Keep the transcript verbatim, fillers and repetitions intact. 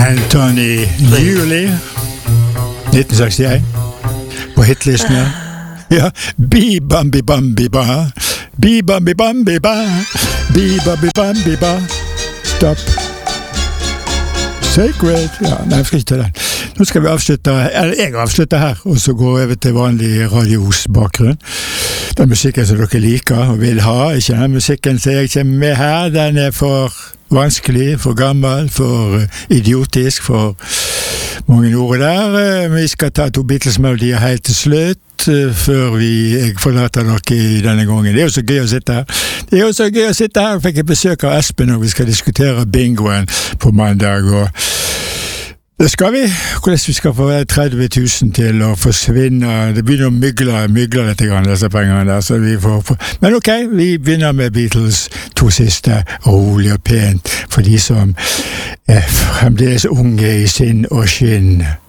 Anthony Newley, nitten sekstien, på hitlisten her. Ja, bi-bambi-bambi-ba, bi-bambi-bambi-ba, bi-bambi-bambi-ba, stop. Sacred, ja, nei, jeg skal ikke ta den. Nå skal vi avslutte, eller jeg avslutter her, og så gå over til vanlig radios bakgrunn. Den musikken som dere liker og vil ha, ikke den musikken som jeg kommer med her, den er for vanskelig, for gammel, for idiotisk, for mange ord der. Vi skal ta to Beatles-melodier helt til slutt, før vi, jeg forlater dere i denne gangen. Det er jo så gøy å sitte her. Det er jo så gøy å sitte her. Fikk jeg besøk av Espen, og vi skal diskutere bingoen på mandag, og det skal vi. Hvordan vi skal få tretti tusen til å forsvinne. Det begynner å mygle, mygle litt grann, disse pengene der, så vi får... Men ok, vi begynner med Beatles to siste, rolig og pent, for de som er fremdeles unge i sinn og skinn.